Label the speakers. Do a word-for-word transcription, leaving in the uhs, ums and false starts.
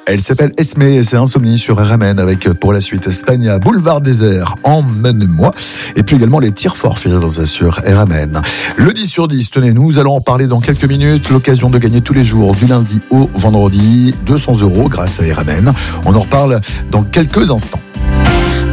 Speaker 1: Elle s'appelle Esme et c'est Insomnie sur R M N avec pour la suite Spagna, Boulevard Désert, Emmène-moi. Et puis également les Tears for Fears sur R M N. Le dix sur dix, tenez, nous allons en parler dans quelques minutes. L'occasion de gagner tous les jours du lundi au vendredi deux cents euros grâce à R M N. On en reparle dans quelques instants.